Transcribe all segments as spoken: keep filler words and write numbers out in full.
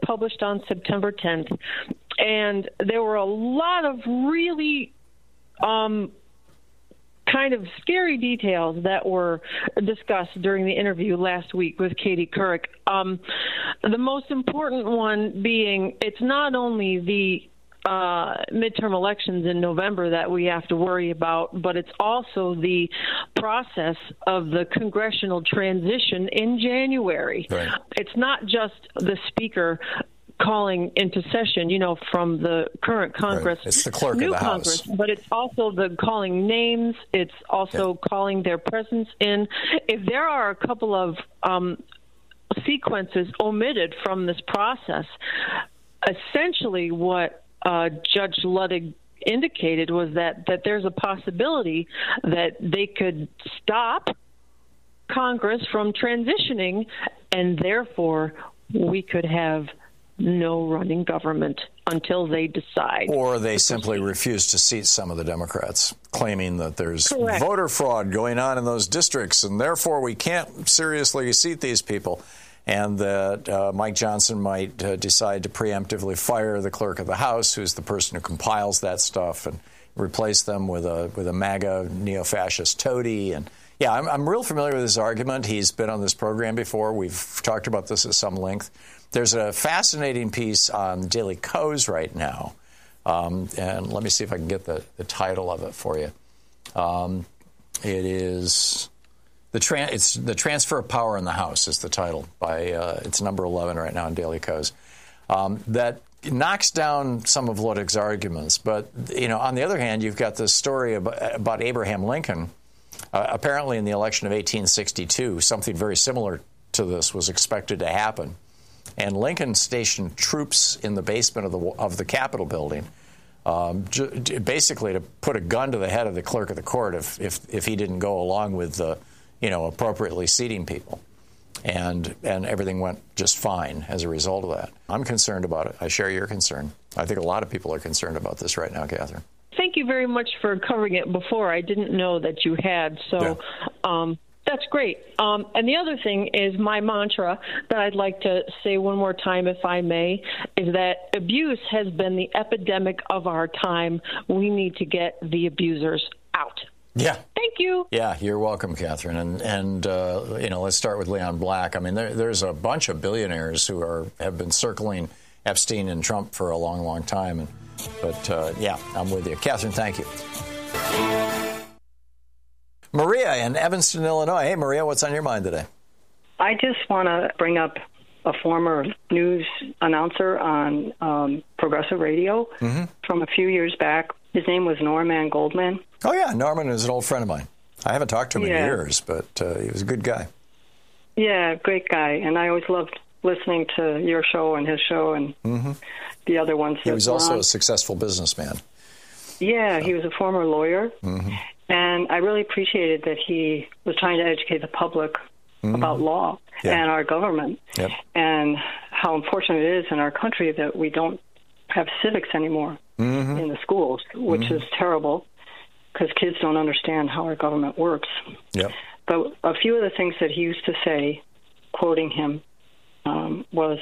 published on September tenth, and there were a lot of really um, kind of scary details that were discussed during the interview last week with Katie Couric. Um, the most important one being it's not only the Uh, midterm elections in November that we have to worry about, but it's also the process of the congressional transition in January. Right. It's not just the speaker calling into session, you know, from the current Congress, right. It's the clerk new of the Congress, House. but it's also the calling names. It's also yeah. calling their presence in. If there are a couple of um, sequences omitted from this process, essentially what Uh, Judge Luttig indicated was that, that there's a possibility that they could stop Congress from transitioning, and therefore we could have no running government until they decide. Or they simply refuse to seat some of the Democrats, claiming that there's Correct. voter fraud going on in those districts, and therefore we can't seriously seat these people. And that uh, Mike Johnson might uh, decide to preemptively fire the clerk of the House, who's the person who compiles that stuff, and replace them with a with a MAGA neo-fascist toady. And yeah, I'm, I'm real familiar with his argument. He's been on this program before. We've talked about this at some length. There's a fascinating piece on Daily Kos right now, um, and let me see if I can get the, the title of it for you. Um, it is. The tran- it's the Transfer of Power in the House is the title. By uh, it's number eleven right now in Daily Kos. Um, that knocks down some of Luttig's arguments, but you know, on the other hand, you've got this story about, about Abraham Lincoln. Uh, apparently, in the election of eighteen sixty-two, something very similar to this was expected to happen, and Lincoln stationed troops in the basement of the of the Capitol building. Um, j- basically, to put a gun to the head of the clerk of the court if if, if he didn't go along with the you know, appropriately seating people. And and everything went just fine as a result of that. I'm concerned about it. I share your concern. I think a lot of people are concerned about this right now, Catherine. Thank you very much for covering it before. I didn't know that you had, so yeah. um, that's great. Um, and the other thing is my mantra that I'd like to say one more time, if I may, is that abuse has been the epidemic of our time. We need to get the abusers out. Yeah. Thank you. Yeah, you're welcome, Catherine. And, and uh, you know, let's start with Leon Black. I mean, there, there's a bunch of billionaires who are have been circling Epstein and Trump for a long, long time. And, but, uh, yeah, I'm with you. Catherine, thank you. Maria in Evanston, Illinois. Hey, Maria, what's on your mind today? I just want to bring up a former news announcer on um, Progressive Radio mm-hmm. from a few years back. His name was Norman Goldman. Oh, yeah. Norman is an old friend of mine. I haven't talked to him yeah. in years, but uh, he was a good guy. Yeah, great guy. And I always loved listening to your show and his show and mm-hmm. the other ones. He was also on. a successful businessman. Yeah, so. He was a former lawyer. Mm-hmm. And I really appreciated that he was trying to educate the public mm-hmm. about law yeah. and our government yep. and how important it is in our country that we don't have civics anymore mm-hmm. in the schools, which mm-hmm. is terrible because kids don't understand how our government works. Yep. But a few of the things that he used to say, quoting him, um, was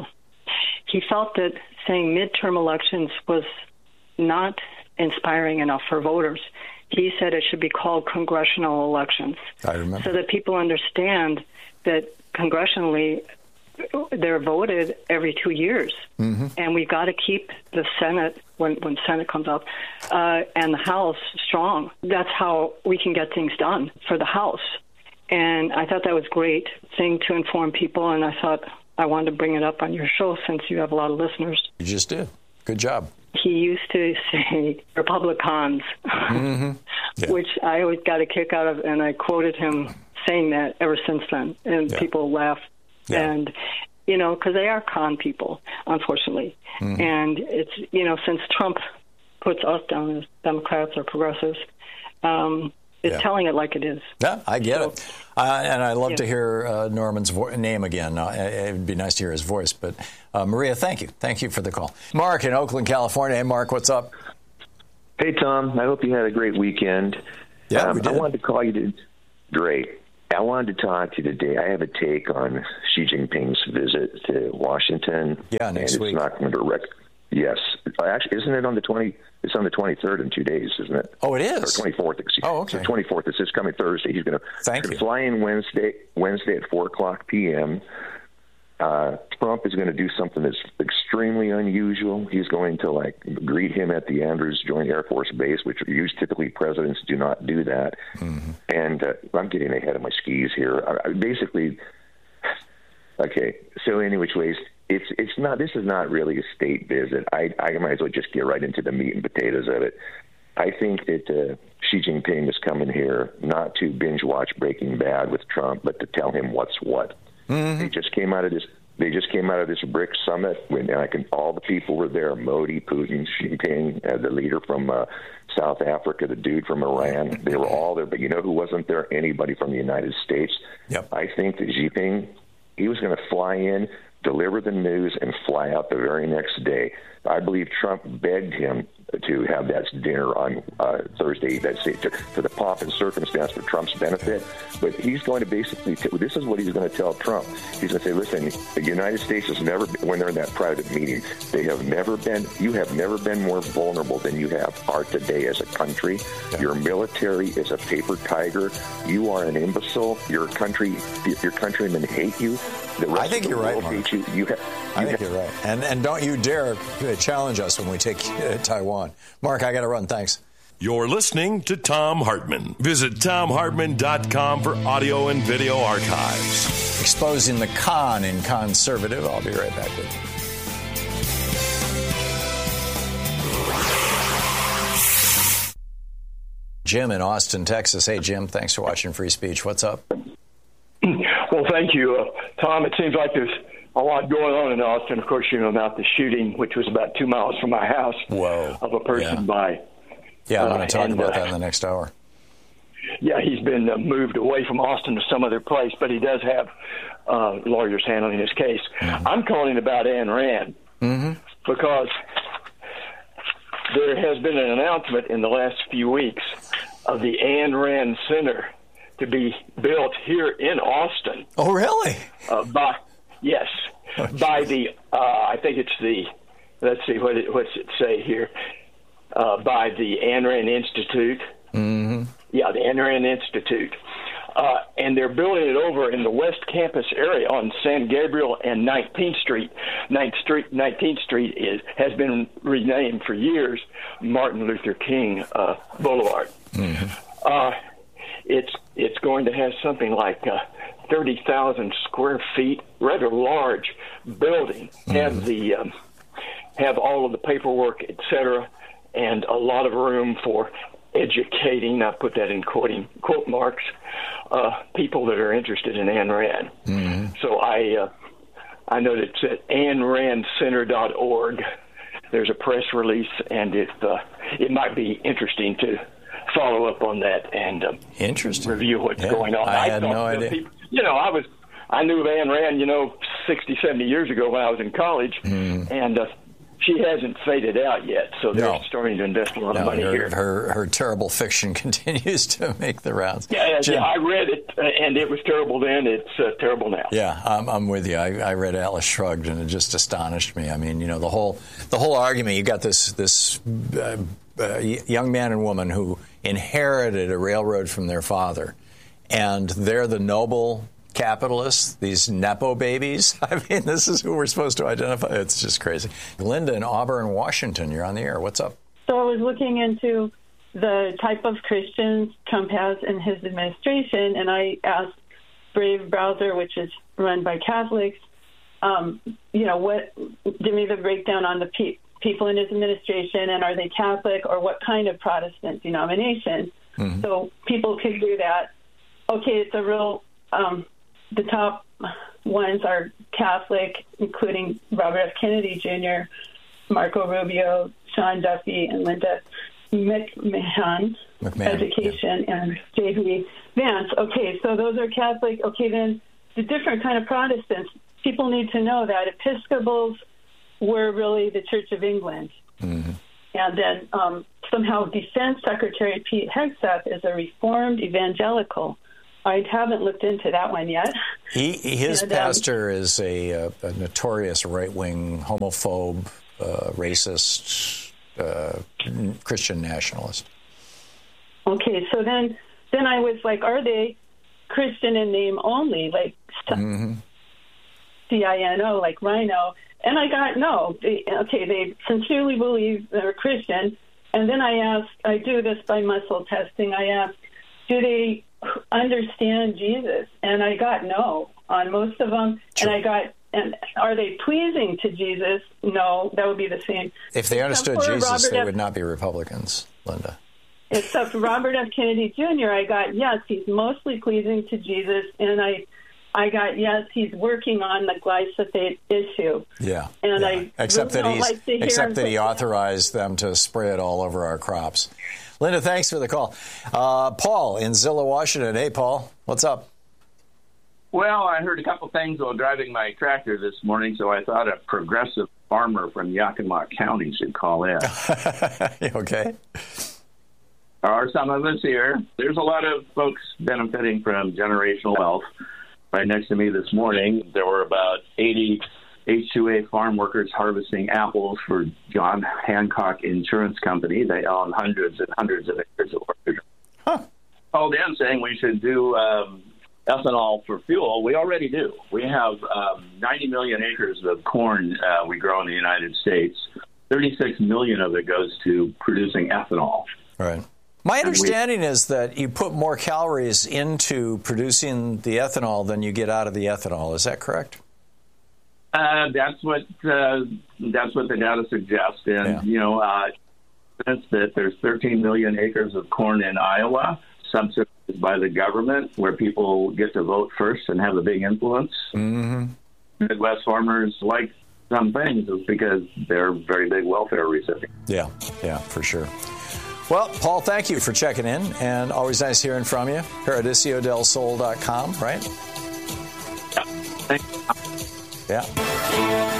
he felt that saying midterm elections was not inspiring enough for voters. He said it should be called congressional elections. I remember. So that people understand that congressionally they're voted every two years. Mm-hmm. And we've got to keep the Senate, when, when Senate comes up, uh, and the House strong. That's how we can get things done for the House. And I thought that was a great thing to inform people, and I thought I wanted to bring it up on your show since you have a lot of listeners. You just did. Good job. He used to say Republicans, mm-hmm. yeah. which I always got a kick out of, and I quoted him saying that ever since then, and yeah. people laugh. Yeah. And, you know, because they are con people, unfortunately. Mm-hmm. And it's, you know, since Trump puts us down as Democrats or progressives, um, it's yeah. telling it like it is. Yeah, I get so, it. Uh, and I'd love yeah. to hear uh, Norman's vo- name again. Uh, it would be nice to hear his voice. But, uh, Maria, thank you. Thank you for the call. Mark in Oakland, California. Hey, Mark, what's up? Hey, Tom. I hope you had a great weekend. Yeah, um, we did. I wanted to call you to... Great. I wanted to talk to you today. I have a take on Xi Jinping's visit to Washington. Yeah, next and week. It's not going to rec- Yes. Actually, isn't it on the twenty? It's on the twenty-third in two days, isn't it? Oh, it is? Or twenty-fourth, excuse me. Oh, okay. The twenty-fourth. It's this coming Thursday. He's going to fly in Wednesday, Wednesday at four o'clock p.m., Uh, Trump is going to do something that's extremely unusual. He's going to like greet him at the Andrews Joint Air Force Base, which used typically presidents do not do that. Mm-hmm. And uh, I'm getting ahead of my skis here. I, I basically, okay. So, any which ways, it's it's not. This is not really a state visit. I I might as well just get right into the meat and potatoes of it. I think that uh, Xi Jinping is coming here not to binge watch Breaking Bad with Trump, but to tell him what's what. Mm-hmm. They just came out of this. They just came out of this BRICS summit when I can, all the people were there: Modi, Putin, Xi Jinping, uh, the leader from uh, South Africa, the dude from Iran. They were all there. But you know who wasn't there? Anybody from the United States. Yep. I think that Xi Jinping, he was going to fly in, deliver the news, and fly out the very next day. I believe Trump begged him to have that dinner on uh, Thursday, that's it, to, to the pomp and circumstance for Trump's benefit. But he's going to basically, t- this is what he's going to tell Trump. He's going to say, listen, the United States has never, been, when they're in that private meeting, they have never been, you have never been more vulnerable than you have are today as a country. Yeah. Your military is a paper tiger. You are an imbecile. Your country, your countrymen hate you. The rest I think of the you're right, world Mark. hates you. You have, I you think have, you're right. And and don't you dare challenge us when we take uh, Taiwan. Mark, I got to run. Thanks. You're listening to Thom Hartmann. Visit thom hartmann dot com for audio and video archives. Exposing the con in conservative. I'll be right back with you. Jim in Austin, Texas. Hey, Jim, thanks for watching Free Speech. What's up? Well, thank you, uh, Tom. It seems like there's a lot going on in Austin. Of course, you know about the shooting, which was about two miles from my house. Whoa. Of a person yeah. by. Yeah, I'm going uh, to talk and, about uh, that in the next hour. Yeah, he's been uh, moved away from Austin to some other place, but he does have uh, lawyers handling his case. Mm-hmm. I'm calling about Ayn Rand mm-hmm. because there has been an announcement in the last few weeks of the Ayn Rand Center to be built here in Austin. Oh, really? Uh, by yes, oh, by the uh, I think it's the let's see what it, what's it say here uh, by the Ayn Rand Institute. Mm-hmm. Yeah, the Ayn Rand Institute, uh, and they're building it over in the West Campus area on San Gabriel and nineteenth Street. ninth Street, nineteenth Street is has been renamed for years Martin Luther King uh, Boulevard. Mm-hmm. Uh, It's it's going to have something like uh, thirty thousand square feet, rather large building. Mm-hmm. Have the um, have all of the paperwork, et cetera, and a lot of room for educating. I put that in quoting quote marks. Uh, people that are interested in Ayn Rand. Mm-hmm. So I uh, I know that it's at ayn rand center dot org. There's a press release, and it uh, it might be interesting to follow up on that and um, Interesting. review what's yeah, going on. I, I had no idea. People, you know, I was I knew of Ayn Rand, you know, sixty, seventy years ago when I was in college, mm. and uh, she hasn't faded out yet, so they're no. starting to invest a lot no, of money her, here. Her her terrible fiction continues to make the rounds. Yeah, Jim, yeah I read it, uh, and it was terrible then. It's uh, terrible now. Yeah, I'm, I'm with you. I, I read Atlas Shrugged, and it just astonished me. I mean, you know, the whole the whole argument. You got this this uh, uh, young man and woman who inherited a railroad from their father, and they're the noble capitalists, these Nepo babies. I mean, this is who we're supposed to identify. It's just crazy. Linda in Auburn, Washington, you're on the air. What's up? So I was looking into the type of Christians Trump has in his administration, and I asked Brave Browser, which is run by Catholics, um, you know, what, give me the breakdown on the pe- people in his administration, and are they Catholic, or what kind of Protestant denomination? Mm-hmm. So people could do that. Okay, it's a real... Um, the top ones are Catholic, including Robert F. Kennedy Junior, Marco Rubio, Sean Duffy, and Linda McMahon, McMahon Education, yeah. and J D Vance. Okay, so those are Catholic. Okay, then the different kind of Protestants. People need to know that Episcopals were really the Church of England. Mm-hmm. And then um, somehow Defense Secretary Pete Hegseth is a Reformed Evangelical. I haven't looked into that one yet. He, his and, pastor um, is a, a notorious right-wing homophobe, uh, racist, uh, Christian nationalist. Okay, so then, then I was like, are they Christian in name only, like mm-hmm. C I N O, like Rhino? And I got, no, they, okay, they sincerely believe they're Christian. And then I asked, I do this by muscle testing, I asked, do they understand Jesus? And I got no on most of them. Sure. And I got, and are they pleasing to Jesus? No, that would be the same. If they understood Except Jesus, Robert they F. would not be Republicans, Linda. Except Robert F. Kennedy Junior, I got, yes, he's mostly pleasing to Jesus. And I I got, yes, he's working on the glyphosate issue. Yeah. And yeah. I except really that he's like to hear except him that he authorized them to spray it all over our crops. Linda, thanks for the call. Uh, Paul in Zillow, Washington. Hey, Paul, what's up? Well, I heard a couple things while driving my tractor this morning, so I thought a progressive farmer from Yakima County should call in. Okay. There are some of us here. There's a lot of folks benefiting from generational wealth. Right next to me this morning, there were about eighty H two A farm workers harvesting apples for John Hancock Insurance Company. They own hundreds and hundreds of acres of orchard. Huh. Called in saying we should do um, ethanol for fuel. We already do. We have um, ninety million acres of corn uh, we grow in the United States. thirty-six million of it goes to producing ethanol. Right. My understanding we, is that you put more calories into producing the ethanol than you get out of the ethanol. Is that correct? Uh, that's what uh, that's what the data suggests. And, yeah. you know, uh, that there's thirteen million acres of corn in Iowa, subsidized by the government, where people get to vote first and have a big influence. Mm-hmm. Midwest farmers like some things is because they're very big welfare recipients. Yeah, yeah, for sure. Well, Paul, thank you for checking in, and always nice hearing from you. Paradiso del Sol dot com, right? Yeah. Thank you. Yeah.